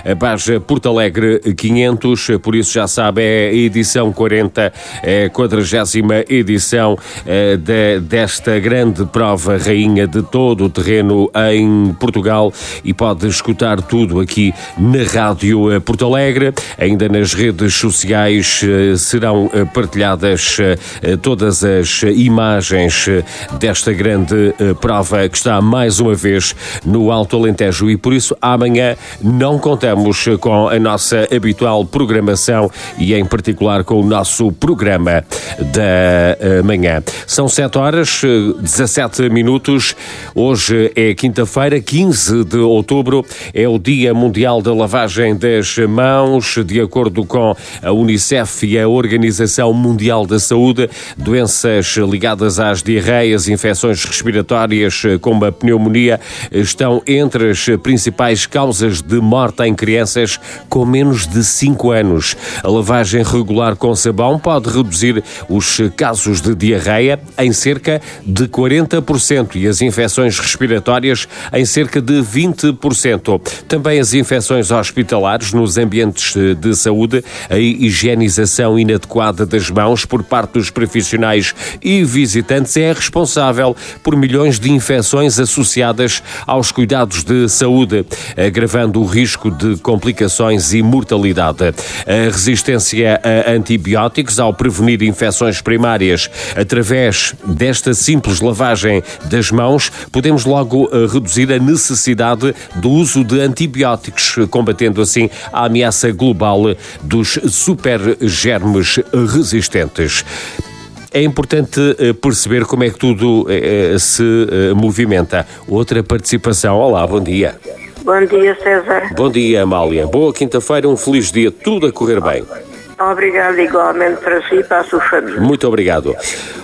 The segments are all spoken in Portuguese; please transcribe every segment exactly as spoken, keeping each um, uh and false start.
a Baja Porto Alegre quinhentos, por isso já sabe, é a edição quarenta, é a quadragésima edição é, de, desta grande prova rainha de todo o terreno em Portugal, e pode escutar tudo aqui na Rádio Porto Alegre. Ainda nas redes sociais serão partilhadas todas as imagens desta grande prova que está mais uma vez no Alto Alentejo, e por isso amanhã não contamos com a nossa habitual programação e em particular com o nosso programa da manhã. São sete horas, dezassete minutos. Hoje é quinta-feira, quinze de outubro, é o Dia Mundial da Lavagem das Mãos. De acordo com a Unicef e a Organização Mundial da Saúde, doenças ligadas às diarreias, infecções respiratórias como a pneumonia estão entre as principais causas de morte em crianças com menos de cinco anos. A lavagem regular com sabão pode reduzir os casos de diarreia em cerca de quarenta por cento e as infecções respiratórias em cerca de vinte por cento. Também as infecções hospitalares nos ambientes de saúde, a higienização inadequada das mãos por parte dos profissionais e visitantes é responsável por milhões de infecções associadas aos cuidados de saúde, agravando o risco de complicações e mortalidade. A resistência a antibióticos, ao prevenir infecções primárias através desta simples lavagem das mãos, podemos logo reduzir a necessidade do uso de antibióticos, combatendo assim a ameaça global dos supergermes resistentes. É importante perceber como é que tudo se movimenta. Outra participação. Olá, bom dia. Bom dia, César. Bom dia, Amália. Boa quinta-feira, um feliz dia, tudo a correr bem. Obrigado igualmente para si e para a sua família. Muito obrigado.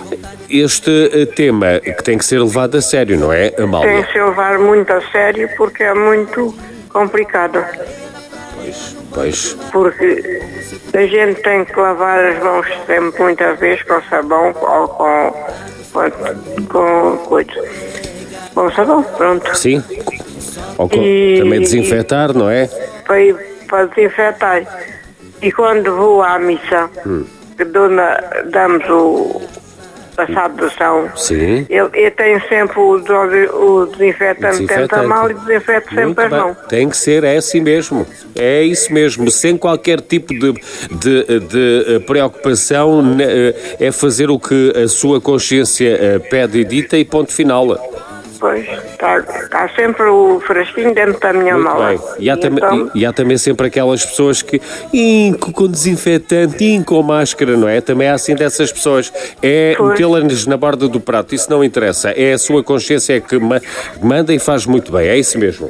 Este tema que tem que ser levado a sério, não é, Amália? Tem que ser levado muito a sério porque é muito complicado. Pois, pois. Porque a gente tem que lavar as mãos sempre, muitas vezes, com sabão ou com, com, com coisa. Com sabão, pronto. Sim. Ou com, e, também desinfetar, não é? Para, para desinfetar. E quando vou à missa, hum. que dona, damos o, a saudação, sim. Eu, eu tenho sempre o, o desinfetante, desinfetante. Tenta mal e desinfeto sempre muito as bem. Mãos. Tem que ser, é assim mesmo. É isso mesmo, sem qualquer tipo de, de, de preocupação, é fazer o que a sua consciência pede e dita e ponto final. Pois, está, está sempre o frasquinho dentro da minha muito mala. Bem. E, há e, tam- então... e, e há também sempre aquelas pessoas que, inco com desinfetante, inco com máscara, não é? Também há assim dessas pessoas. É pois. Metê-las na borda do prato, isso não interessa. É a sua consciência que ma- manda e faz muito bem, é isso mesmo.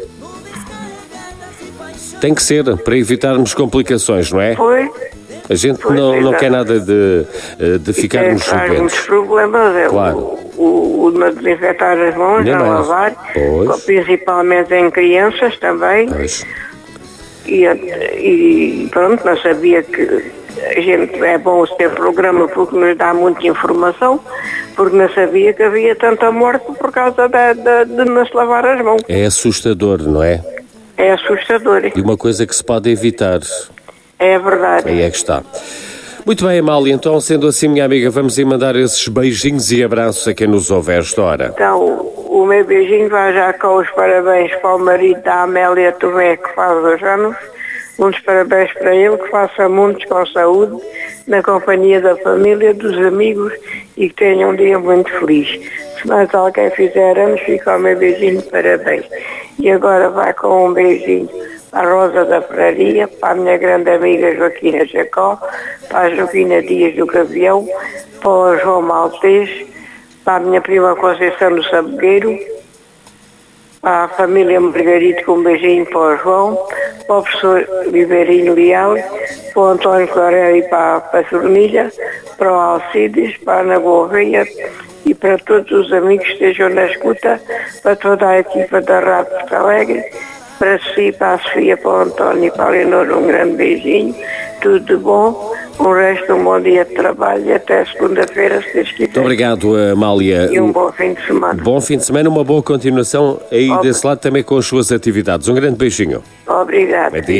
Tem que ser, para evitarmos complicações, não é? Pois. A gente pois, não, não quer nada de, de ficarmos doentes. Há muitos doentes. problemas, é claro. o, o, o de desinfetar as mãos, não, não lavar, pois. Principalmente em crianças também. Pois. E, e pronto, não sabia que a gente é bom ter programa porque nos dá muita informação, porque não sabia que havia tanta morte por causa de, de, de não se lavar as mãos. É assustador, não é? É assustador. E uma coisa que se pode evitar. É verdade. Aí é que está. Muito bem, Amália, então, sendo assim, minha amiga, vamos ir mandar esses beijinhos e abraços a quem nos ouve esta hora. Então, o meu beijinho vai já com os parabéns para o marido da Amélia Tomé, que faz dois anos. Muitos parabéns para ele, que faça muitos com saúde, na companhia da família, dos amigos, e que tenha um dia muito feliz. Se mais alguém fizer anos, fica o meu beijinho de parabéns. E agora vai com um beijinho para a Rosa da Praria, para a minha grande amiga Joaquina Jacó, para a Joaquina Dias do Gavião, para o João Maltês, para a minha prima Conceição do Sabogueiro, para a família Margarito, com um beijinho para o João, para o professor Ribeirinho Leal, para o António Claré e para, para a Fornilha, para o Alcides, para a Ana Gouveia e para todos os amigos que estejam na escuta, para toda a equipa da Rádio Porto Alegre, para si, para a Sofia, para o António e para a Leonor, um grande beijinho, tudo de bom, um resto, um bom dia de trabalho e até segunda-feira, se Deus quiser. Muito obrigado, Amália. E um bom fim de semana. Bom fim de semana, uma boa continuação aí Ob... desse lado também com as suas atividades. Um grande beijinho. Obrigado.